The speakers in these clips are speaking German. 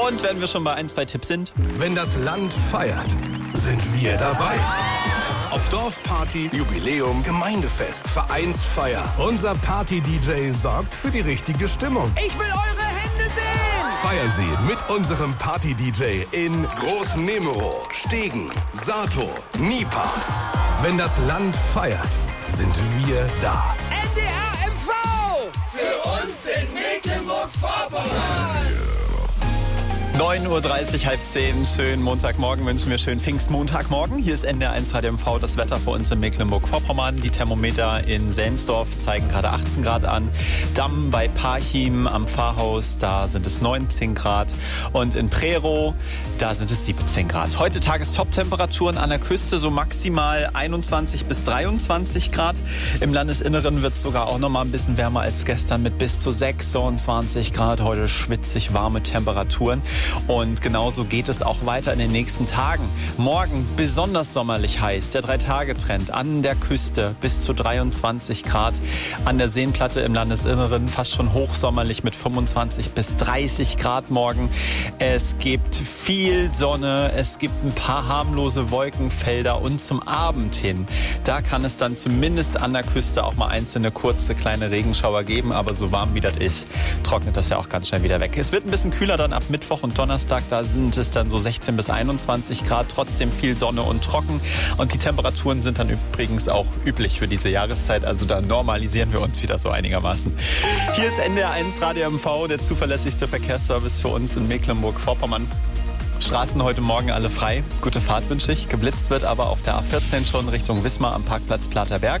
Und wenn wir schon bei 1, 2 Tipps sind. Wenn das Land feiert, sind wir dabei. Ob Dorfparty, Jubiläum, Gemeindefest, Vereinsfeier. Unser Party-DJ sorgt für die richtige Stimmung. Ich will eure Hände sehen! Feiern Sie mit unserem Party-DJ in Groß-Nemero, Stegen, Sato, Niepars. Wenn das Land feiert, sind wir da. NDR MV! Für uns in Mecklenburg-Vorpommern! 9.30 Uhr, halb 10. Schönen Montagmorgen wünschen wir, schönen Pfingstmontagmorgen. Hier ist NDR 1 Radio MV, das Wetter für uns in Mecklenburg-Vorpommern. Die Thermometer in Selmsdorf zeigen gerade 18 Grad an. Damm bei Parchim am Pfarrhaus, da sind es 19 Grad. Und in Prerow, da sind es 17 Grad. Heute Tagestop-Temperaturen an der Küste so maximal 21 bis 23 Grad. Im Landesinneren wird es sogar auch noch mal ein bisschen wärmer als gestern mit bis zu 26 Grad. Heute schwitzig warme Temperaturen. Und genauso geht es auch weiter in den nächsten Tagen. Morgen besonders sommerlich heiß. Der 3-Tage-Trend an der Küste bis zu 23 Grad. An der Seenplatte im Landesinneren fast schon hochsommerlich mit 25 bis 30 Grad morgen. Es gibt viel Sonne, es gibt ein paar harmlose Wolkenfelder und zum Abend hin, da kann es dann zumindest an der Küste auch mal einzelne kurze kleine Regenschauer geben. Aber so warm wie das ist, trocknet das ja auch ganz schnell wieder weg. Es wird ein bisschen kühler dann ab Mittwoch und Donnerstag, da sind es dann so 16 bis 21 Grad, trotzdem viel Sonne und trocken. Und die Temperaturen sind dann übrigens auch üblich für diese Jahreszeit, also da normalisieren wir uns wieder so einigermaßen. Hier ist NDR 1 Radio MV, der zuverlässigste Verkehrsservice für uns in Mecklenburg-Vorpommern. Straßen heute Morgen alle frei. Gute Fahrt wünsche ich. Geblitzt wird aber auf der A14 schon Richtung Wismar am Parkplatz Platerberg.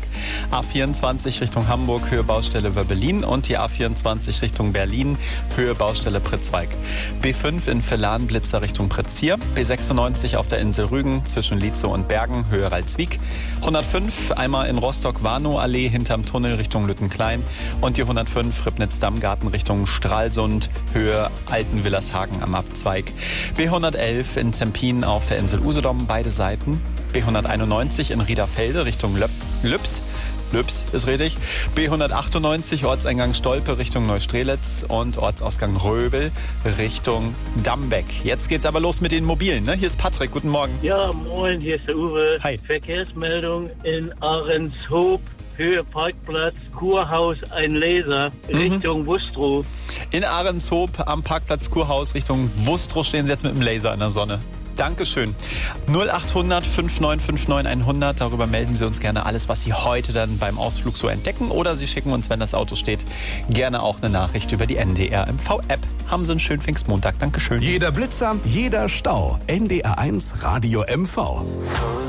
A24 Richtung Hamburg, Höhe Baustelle Wöbbelin. Und die A24 Richtung Berlin, Höhe Baustelle Pritzwalk. B5 in Villan, Blitzer Richtung Pritzhier. B96 auf der Insel Rügen zwischen Lietzow und Bergen, Höhe Ralswiek. 105 einmal in Rostock-Warnow-Allee hinterm Tunnel Richtung Lüttenklein. Und die 105 Ribnitz-Dammgarten Richtung Stralsund, Höhe Altenwillershagen am Abzweig. B111 in Zempin auf der Insel Usedom, beide Seiten. B191 in Riederfelde Richtung Lübs ist richtig. B198 Ortseingang Stolpe Richtung Neustrelitz und Ortsausgang Röbel Richtung Dambeck. Jetzt geht's aber los mit den Mobilen, ne? Hier ist Patrick, guten Morgen. Ja, moin, hier ist der Uwe. Hi. Verkehrsmeldung in Ahrenshoop, Höhe Parkplatz, Kurhaus, ein Laser, Richtung Wustrow. In Ahrenshoop am Parkplatz Kurhaus Richtung Wustrow stehen Sie jetzt mit dem Laser in der Sonne. Dankeschön. 0800 5959 100. Darüber melden Sie uns gerne alles, was Sie heute dann beim Ausflug so entdecken. Oder Sie schicken uns, wenn das Auto steht, gerne auch eine Nachricht über die NDR MV-App. Haben Sie einen schönen Pfingstmontag. Dankeschön. Jeder Blitzer, jeder Stau. NDR 1 Radio MV.